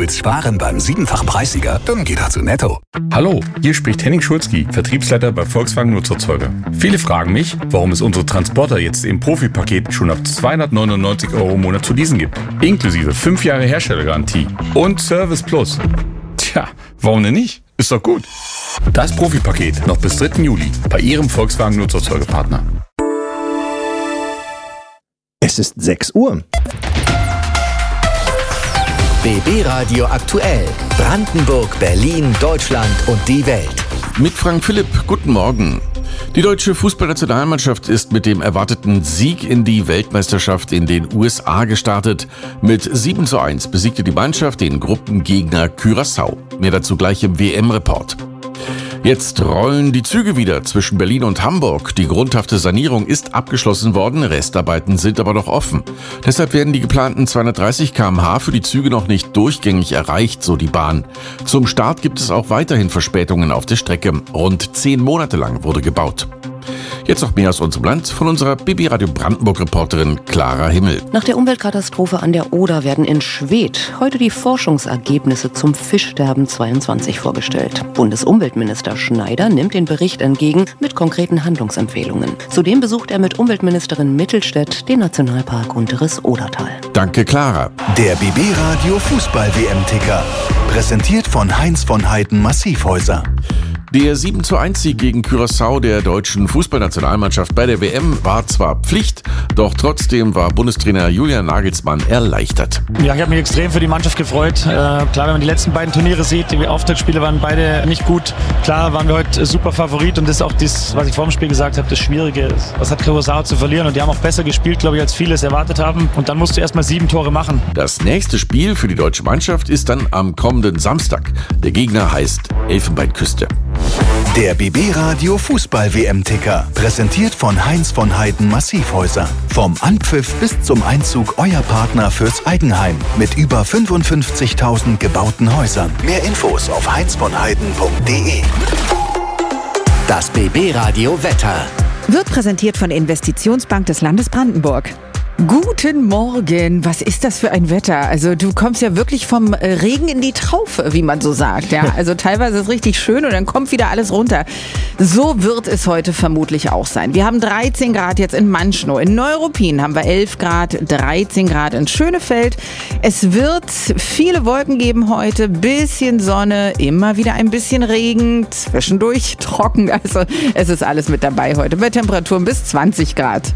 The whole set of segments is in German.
Willst sparen beim 7-fach-Preissieger? Dann geh doch zu Netto. Hallo, hier spricht Henning Schulzki, Vertriebsleiter bei Volkswagen Nutzerzeuger. Viele fragen mich, warum es unsere Transporter jetzt im Profi-Paket schon ab 299 € im Monat zu leasen gibt. Inklusive 5 Jahre Herstellergarantie und Service Plus. Tja, warum denn nicht? Ist doch gut. Das Profi-Paket noch bis 3. Juli bei Ihrem Volkswagen Nutzerzeugerpartner. Es ist 6 Uhr. BB Radio aktuell. Brandenburg, Berlin, Deutschland und die Welt. Mit Frank Philipp, guten Morgen. Die deutsche Fußballnationalmannschaft ist mit dem erwarteten Sieg in die Weltmeisterschaft in den USA gestartet. Mit 7:1 besiegte die Mannschaft den Gruppengegner Curaçao. Mehr dazu gleich im WM-Report. Jetzt rollen die Züge wieder zwischen Berlin und Hamburg. Die grundhafte Sanierung ist abgeschlossen worden, Restarbeiten sind aber noch offen. Deshalb werden die geplanten 230 km/h für die Züge noch nicht durchgängig erreicht, so die Bahn. Zum Start gibt es auch weiterhin Verspätungen auf der Strecke. Rund 10 Monate lang wurde gebaut. Jetzt noch mehr aus unserem Land von unserer BB Radio Brandenburg-Reporterin Clara Himmel. Nach der Umweltkatastrophe an der Oder werden in Schwedt heute die Forschungsergebnisse zum Fischsterben 22 vorgestellt. Bundesumweltminister Schneider nimmt den Bericht entgegen mit konkreten Handlungsempfehlungen. Zudem besucht er mit Umweltministerin Mittelstädt den Nationalpark Unteres Odertal. Danke, Clara. Der BB Radio Fußball-WM-Ticker. Präsentiert von Heinz von Heiden Massivhäuser. Der 7:1-Sieg gegen Curaçao der deutschen Fußballnationalmannschaft bei der WM war zwar Pflicht, doch trotzdem war Bundestrainer Julian Nagelsmann erleichtert. Ja, ich habe mich extrem für die Mannschaft gefreut. Klar, wenn man die letzten beiden Turniere sieht, die Auftaktspiele waren beide nicht gut. Klar waren wir heute super Favorit und das ist auch das, was ich vor dem Spiel gesagt habe, das Schwierige ist. Was hat Curaçao zu verlieren? Und die haben auch besser gespielt, glaube ich, als viele es erwartet haben. Und dann musst du erst mal 7 Tore machen. Das nächste Spiel für die deutsche Mannschaft ist dann am kommenden Samstag. Der Gegner heißt Elfenbeinküste. Der BB Radio Fußball-WM-Ticker. Präsentiert von Heinz von Heiden Massivhäuser. Vom Anpfiff bis zum Einzug euer Partner fürs Eigenheim. Mit über 55.000 gebauten Häusern. Mehr Infos auf heinzvonheiden.de. Das BB Radio Wetter. Wird präsentiert von der Investitionsbank des Landes Brandenburg. Guten Morgen, was ist das für ein Wetter? Also du kommst ja wirklich vom Regen in die Traufe, wie man so sagt. Ja, also teilweise ist es richtig schön und dann kommt wieder alles runter. So wird es heute vermutlich auch sein. Wir haben 13 Grad jetzt in Manschnow. In Neuruppin haben wir 11 Grad, 13 Grad in Schönefeld. Es wird viele Wolken geben heute, bisschen Sonne, immer wieder ein bisschen Regen, zwischendurch trocken. Also es ist alles mit dabei heute bei Temperaturen bis 20 Grad.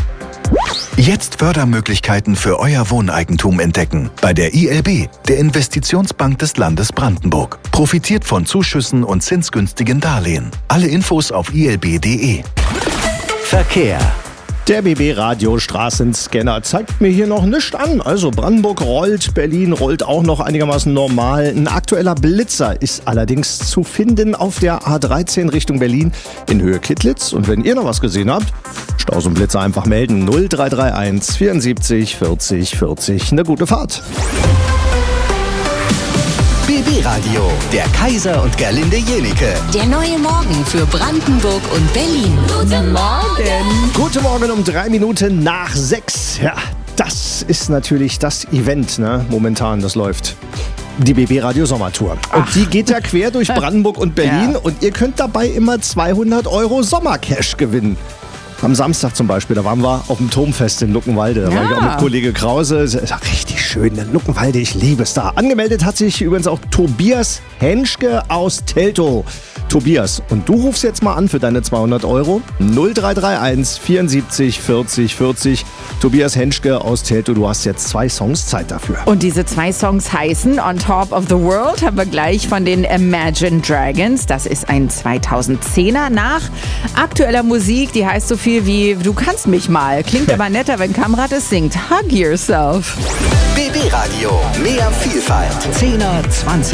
Jetzt Fördermöglichkeiten für euer Wohneigentum entdecken. Bei der ILB, der Investitionsbank des Landes Brandenburg. Profitiert von Zuschüssen und zinsgünstigen Darlehen. Alle Infos auf ilb.de. Verkehr. Der BB Radio Straßenscanner zeigt mir hier noch nichts an. Also Brandenburg rollt, Berlin rollt auch noch einigermaßen normal. Ein aktueller Blitzer ist allerdings zu finden auf der A13 Richtung Berlin in Höhe Kittlitz. Und wenn ihr noch was gesehen habt, Staus und Blitzer einfach melden. 0331 74 40 40. Eine gute Fahrt. BB Radio, der Kaiser und Gerlinde Jenike. Der neue Morgen für Brandenburg und Berlin. Guten Morgen. Guten Morgen um 3 Minuten nach 6. Ja, das ist natürlich das Event, ne? Momentan, das läuft. Die BB Radio Sommertour. Und die geht ja quer durch Brandenburg und Berlin. Ja. Und ihr könnt dabei immer 200 € Sommercash gewinnen. Am Samstag zum Beispiel, da waren wir auf dem Turmfest in Luckenwalde. Da war ich auch mit Kollege Krause. Richtig schön, Luckenwalde, ich liebe es da. Angemeldet hat sich übrigens auch Tobias Henschke aus Teltow. Tobias, und du rufst jetzt mal an für deine 200 €. 0331 74 40 40. Tobias Henschke aus Teltow, du hast jetzt 2 Songs Zeit dafür. Und diese 2 Songs heißen On Top of the World, haben wir gleich von den Imagine Dragons. Das ist ein 2010er nach aktueller Musik, die heißt so viel wie Du kannst mich mal. Klingt aber netter, wenn Kamrat es singt. Hug yourself. BB Radio, mehr Vielfalt. 10er, 20